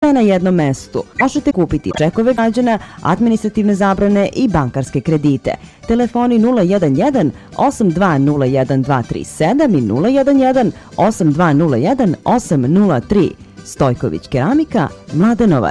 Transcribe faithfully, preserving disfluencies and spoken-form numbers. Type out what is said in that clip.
Sve na jednom mestu. Možete kupiti čekove građana, administrativne zabrane i bankarske kredite. Telefoni nula jedan jedan osam dva nula jedan dva tri sedam i nula jedan jedan osam dva nula jedan osam nula tri. Stojković keramika, Mladenovac.